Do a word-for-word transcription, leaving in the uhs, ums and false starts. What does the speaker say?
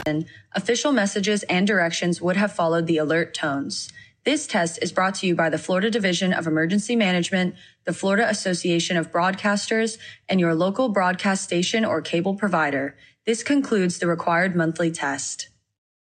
official messages and directions would have followed the alert tones. This test is brought to you by the Florida Division of Emergency Management, the Florida Association of Broadcasters, and your local broadcast station or cable provider. This concludes the required monthly test.